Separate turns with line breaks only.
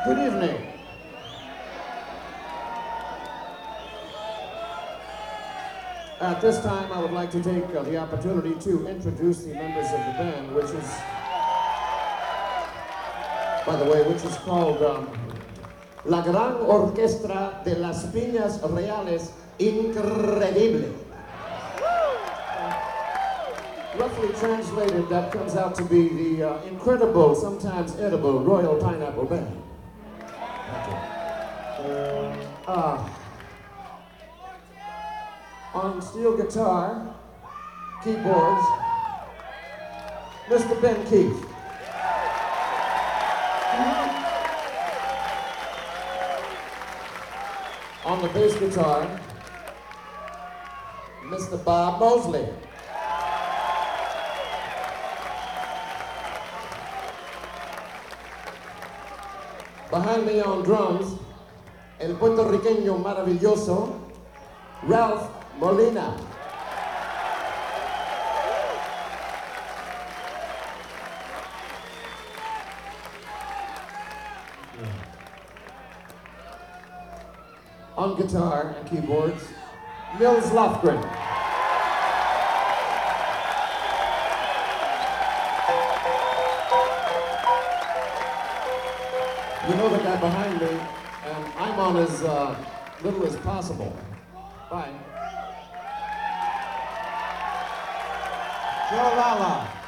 Good evening. At this time, I would like to take the opportunity to introduce the members of the band, which is, by the way, which is called La Gran Orquestra de las Piñas Reales Increíble. Roughly translated, that comes out to be the incredible, sometimes edible, Royal Pineapple Band. On steel guitar, keyboards, Mr. Ben Keith. On the bass guitar, Mr. Bob Mosley. Behind me on drums, el puertorriqueño maravilloso, Ralph Molina. On guitar and keyboards, Nils Lofgren. You know the guy behind me, and I'm on as little as possible. Bye.
Joe Lala.